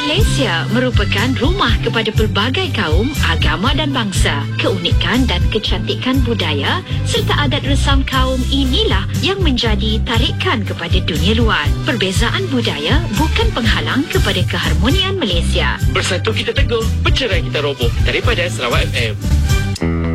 Malaysia merupakan rumah kepada pelbagai kaum, agama dan bangsa. Keunikan dan kecantikan budaya serta adat resam kaum inilah yang menjadi tarikan kepada dunia luar. Perbezaan budaya bukan penghalang kepada keharmonian Malaysia. Bersatu kita teguh, bercerai kita roboh. Daripada Sarawak FM.